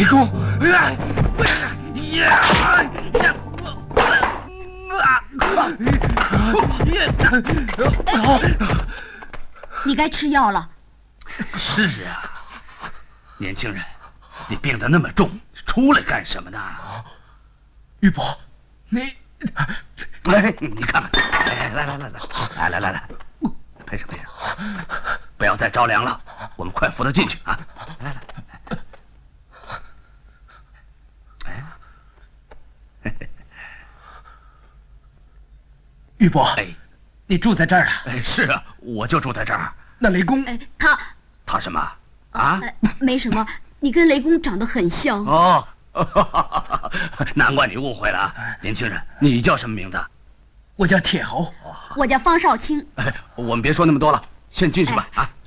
公， 你该吃药了。 是啊，年轻人，你病得那么重，出来干什么呢？ 玉伯，你， 哎，你看看，哎，来，陪上，不要再着凉了，我们快扶他进去啊！来， 玉伯， 哎， 你住在这儿啊？ 哎，是啊，我就住在这儿。 那雷公， 他什么啊？ 没什么，你跟雷公长得很像。 哦，难怪你误会了。年轻人，你叫什么名字？ 我叫铁猴。 我叫方少卿。 哎，我们别说那么多了，先进去吧。啊。